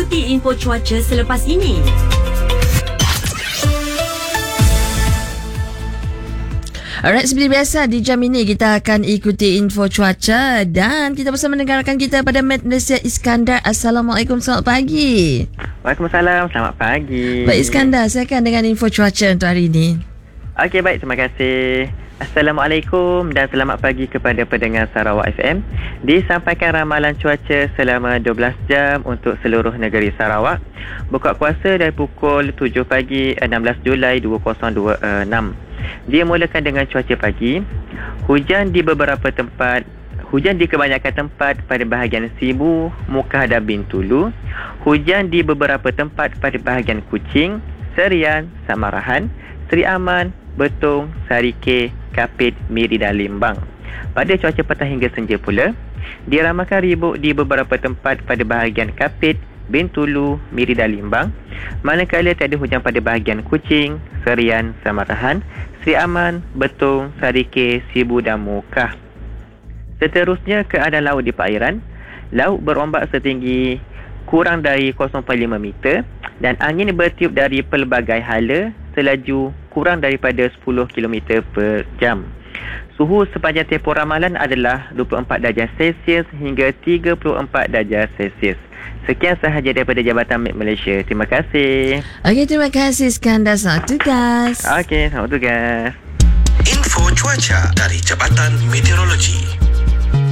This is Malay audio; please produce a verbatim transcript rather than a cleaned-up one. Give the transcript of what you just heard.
ikuti info cuaca selepas ini. Alright, seperti biasa di jam ini kita akan ikuti info cuaca dan kita bersama mendengarkan kita pada Malaysia Iskandar. Assalamualaikum, selamat pagi. Waalaikumsalam, selamat pagi. Baik Iskandar, silakan dengan info cuaca untuk hari ini. Okey, baik, terima kasih. Assalamualaikum dan selamat pagi kepada pendengar Sarawak F M. Disampaikan ramalan cuaca selama dua belas jam untuk seluruh negeri Sarawak. Buka kuasa dari pukul tujuh pagi enam belas Julai dua ribu dua puluh enam. Dimulakan dengan cuaca pagi. Hujan di beberapa tempat, hujan di kebanyakan tempat pada bahagian Sibu, Mukah dan Bintulu. Hujan di beberapa tempat pada bahagian Kuching, Serian, Samarahan, Seri Aman, Betong, Sarike, Kapit, Miri dan Limbang. Pada cuaca petang hingga senja pula, diramalkan ribut di beberapa tempat pada bahagian Kapit, Bintulu, Miri dan Limbang. Manakala tiada hujan pada bahagian Kuching, Serian, Samarahan, Seri Aman, Betong, Sarike, Sibu dan Mukah. Seterusnya keadaan laut di perairan. Laut berombak setinggi kurang dari kosong perpuluhan lima meter dan angin bertiup dari pelbagai hala selaju kurang daripada sepuluh kilometer per jam. Suhu sepanjang tempoh ramalan adalah dua puluh empat darjah Celsius hingga tiga puluh empat darjah Celsius. Sekian sahaja daripada Jabatan Met Malaysia. Terima kasih. Okey, terima kasih Iskandar. Selamat tugas. Okey, selamat tugas. Info cuaca dari Jabatan Meteorologi.